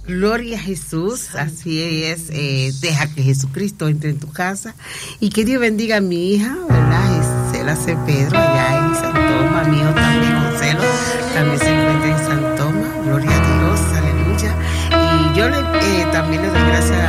Gloria a Jesús, así es, deja que Jesucristo entre en tu casa y que Dios bendiga a mi hija, ¿verdad? Gisela C. Pedro, allá en San Tomás, mi hijo también, Joselo, también se encuentra en San Tomás, gloria a Dios, aleluya. Y yo también le doy gracias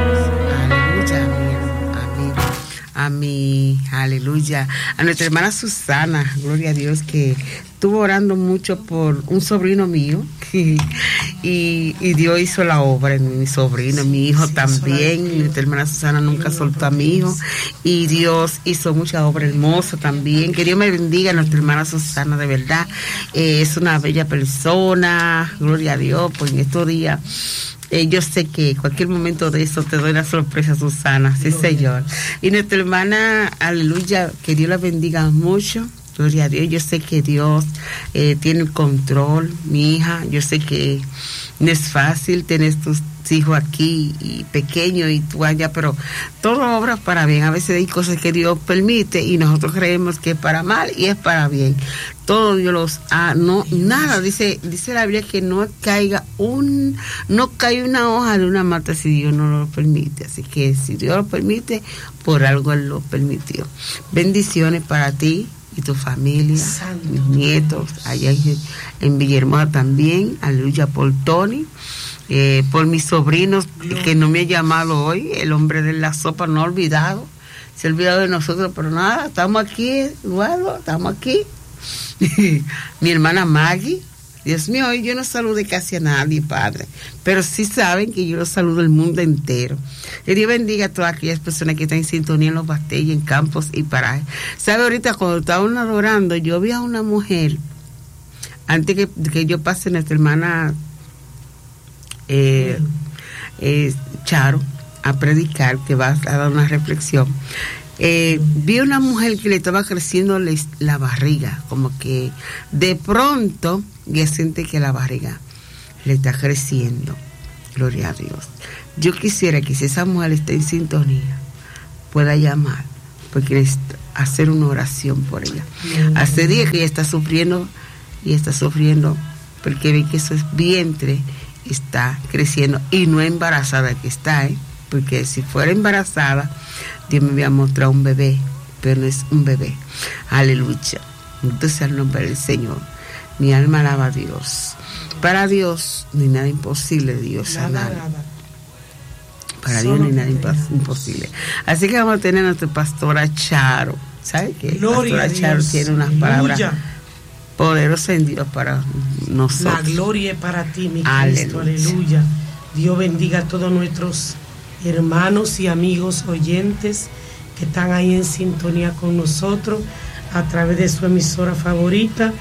a nuestra hermana Susana, gloria a Dios, que estuvo orando mucho por un sobrino mío y Dios hizo la obra en mi sobrino, mi hijo también. Nuestra hermana Susana nunca soltó a mi hijo y Dios hizo mucha obra hermosa también. Que Dios me bendiga a nuestra hermana Susana, de verdad, es una bella persona, gloria a Dios. Pues en estos días yo sé que cualquier momento de eso te doy una sorpresa, Susana, sí, Señor. Y nuestra hermana, aleluya, que Dios la bendiga mucho, gloria a Dios. Yo sé que Dios tiene el control, mi hija. Yo sé que no es fácil tener tus hijos aquí y pequeños y tú allá, pero todo obra para bien. A veces hay cosas que Dios permite y nosotros creemos que es para mal y es para bien. Todo Dios nada, dice la Biblia que no cae una hoja de una mata si Dios no lo permite. Así que si Dios lo permite, por algo Él lo permitió. Bendiciones para ti y tu familia, mis nietos, allá en Villahermosa también, aleluya, por Tony, por mis sobrinos que no me ha llamado hoy, el hombre de la sopa no ha olvidado, se ha olvidado de nosotros, pero nada, estamos aquí, Eduardo, estamos aquí. Mi hermana Maggie, Dios mío, hoy yo no saludé casi a nadie, Padre, pero sí saben que yo los saludo el mundo entero. Que Dios bendiga a todas aquellas personas que están en sintonía en los bastellos, en campos y parajes. ¿Sabe? Ahorita cuando estaban adorando, yo vi a una mujer, antes que yo pase nuestra hermana Charo a predicar, que va a dar una reflexión. Vi una mujer que le estaba creciendo la barriga, como que de pronto ya siente que la barriga le está creciendo. Gloria a Dios. Yo quisiera que si esa mujer está en sintonía, pueda llamar, porque hacer una oración por ella. Hace días que ella está sufriendo, porque ve que su vientre está creciendo y no embarazada que está, porque si fuera embarazada, Dios me había mostrado un bebé, pero no es un bebé. Aleluya. Entonces, al nombre del Señor, mi alma alaba a Dios. Para Dios no hay nada imposible, Dios nada. Para Dios no hay nada imposible. Así que vamos a tener a nuestra pastora Charo. ¿Sabe qué? Gloria Pastora Charo tiene unas palabras poderosas en Dios para nosotros. La gloria es para ti, mi Cristo. Aleluya. Dios bendiga a todos nuestros hermanos y amigos oyentes que están ahí en sintonía con nosotros a través de su emisora favorita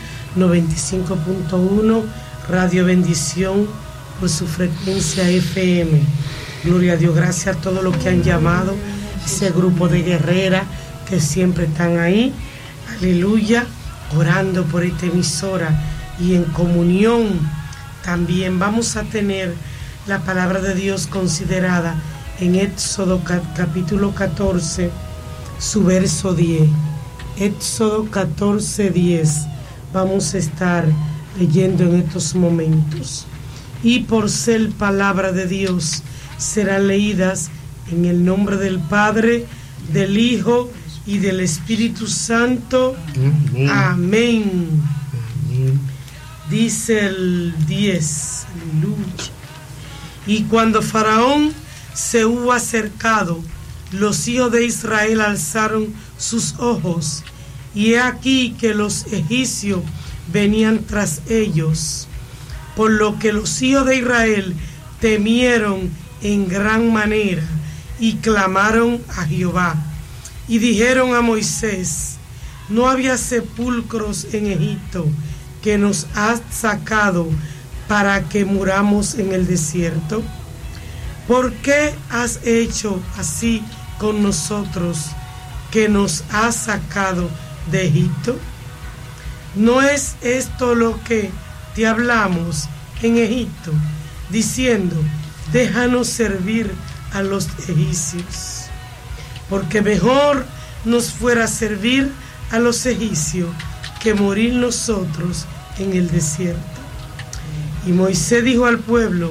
95.1 Radio Bendición por su frecuencia FM. Gloria a Dios, gracias a todos los que han llamado, ese grupo de guerreras que siempre están ahí, aleluya, orando por esta emisora y en comunión. También vamos a tener la palabra de Dios considerada en Éxodo capítulo 14, su verso 10. Éxodo 14, 10. Vamos a estar leyendo en estos momentos. Y por ser palabra de Dios, serán leídas en el nombre del Padre, del Hijo y del Espíritu Santo. Amén. Amén. Amén. Dice el 10. Aleluya. Y cuando Faraón se hubo acercado, los hijos de Israel alzaron sus ojos, y he aquí que los egipcios venían tras ellos, por lo que los hijos de Israel temieron en gran manera y clamaron a Jehová y dijeron a Moisés: ¿no había sepulcros en Egipto que nos has sacado para que muramos en el desierto? ¿Por qué has hecho así con nosotros, que nos has sacado de Egipto? ¿No es esto lo que te hablamos en Egipto, diciendo: déjanos servir a los egipcios? Porque mejor nos fuera servir a los egipcios que morir nosotros en el desierto. Y Moisés dijo al pueblo: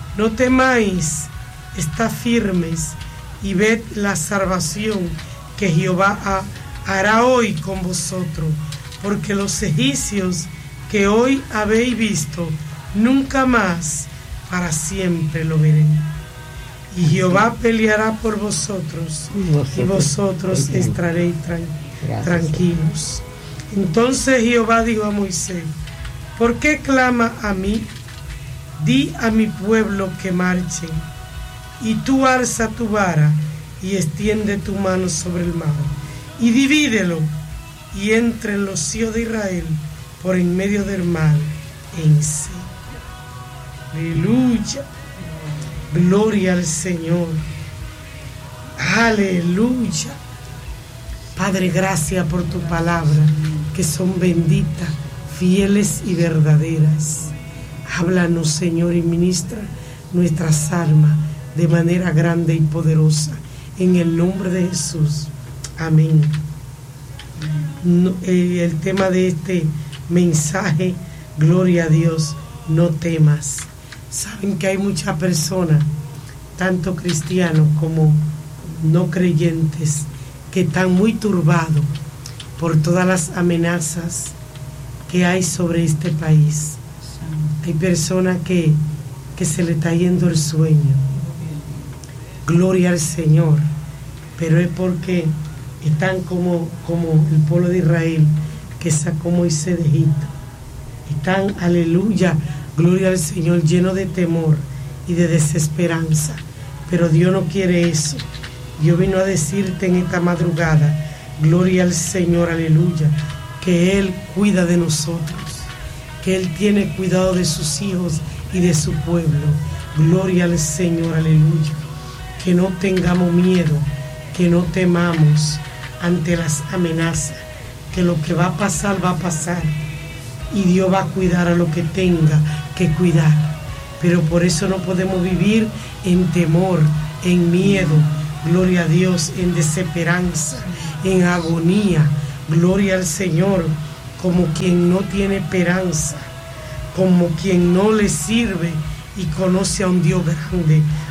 No temáis, estad firmes y ved la salvación que Jehová hará hoy con vosotros, porque los egipcios que hoy habéis visto, nunca más para siempre lo veréis. Y Jehová peleará por vosotros, y vosotros estaréis tranquilos. Entonces Jehová dijo a Moisés: ¿por qué clama a mí? Di a mi pueblo que marchen, y tú alza tu vara y extiende tu mano sobre el mar, y divídelo, y entren los hijos de Israel por en medio del mar en sí. Aleluya. Gloria al Señor. Aleluya. Padre, gracias por tu palabra, que son benditas, fieles y verdaderas. Háblanos, Señor, y ministra nuestras almas de manera grande y poderosa. En el nombre de Jesús. Amén. El tema de este mensaje, gloria a Dios, no temas. Saben que hay muchas personas, tanto cristianos como no creyentes, que están muy turbados por todas las amenazas que hay sobre este país. Hay personas que se le está yendo el sueño. Gloria al Señor. Pero es porque están como el pueblo de Israel que sacó Moisés de Egipto. Están, aleluya, gloria al Señor, lleno de temor y de desesperanza. Pero Dios no quiere eso. Dios vino a decirte en esta madrugada, gloria al Señor, aleluya, que Él cuida de nosotros, que Él tiene cuidado de sus hijos y de su pueblo. Gloria al Señor, aleluya. Que no tengamos miedo, que no temamos ante las amenazas, que lo que va a pasar, y Dios va a cuidar a lo que tenga que cuidar. Pero por eso no podemos vivir en temor, en miedo, gloria a Dios, en desesperanza, en agonía, gloria al Señor, como quien no tiene esperanza, como quien no le sirve y conoce a un Dios grande.